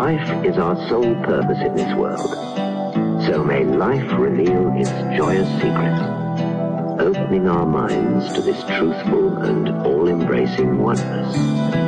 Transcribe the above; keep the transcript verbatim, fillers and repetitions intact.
life is our sole purpose in this world. So may life reveal its joyous secrets, opening our minds to this truthful and all-embracing oneness.